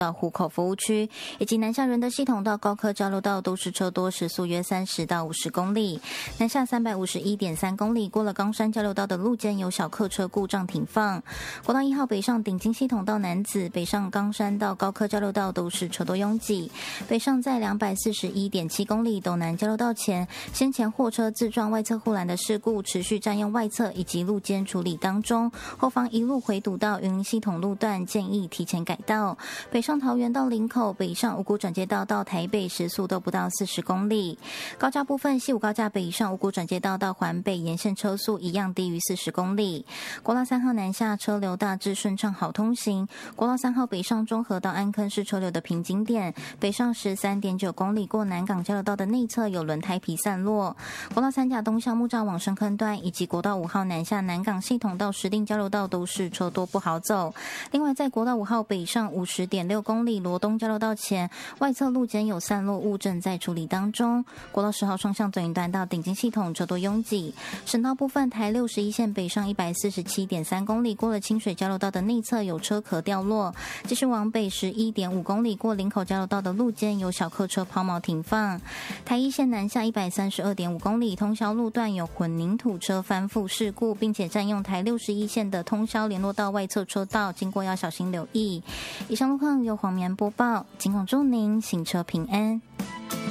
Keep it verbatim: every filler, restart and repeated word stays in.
到湖口服务区，以及南下仁德系统到高科交流道都是车多，时速约三十到五十公里。南下三百五十一点三公里，过了冈山交流道的路肩有小客车故障停放。国道一号北上顶金系统到楠梓，北上冈山到高科交流道都是车多拥挤。北上在两百四十一点七公里斗南交流道前，先前货车自撞外侧护栏的事故持续占用外侧以及路肩处理当中，后方一路回堵到云林系统路段，建议提前改道。北上桃园到林口，北上五股转接道到台北时速都不到四十公里。高架部分，西武高架北上五股转接道到环北沿线车速一样低于四十公里。国道三号南下车流大致顺畅好通行。国道三号北上中和到安坑是车流的瓶颈点，北上十三点九公里过南港交流道的内侧有轮胎皮散落。国道三甲东向木栅往深坑段以及国道五号南下南港系统到石碇交流道都是车多不好走。另外在国道五号北上五十点六公里罗东交流道前，外侧路肩有散落物正在处理当中。国道十号双向转运段到顶金系统车多拥挤。省道部分，台六十一线北上一百四十七点三公里过了清水交流道的内侧有车壳掉落，继续往北十一点五公里过林口交流道的路肩有小客车抛锚停放。台一线南下一百三十二点五公里通霄路段有混凝土车翻覆事故，并且占用台六十一线的通霄联络道外侧车道，经过要小心留意。以上路况由黄绵播报，尽管祝您行车平安。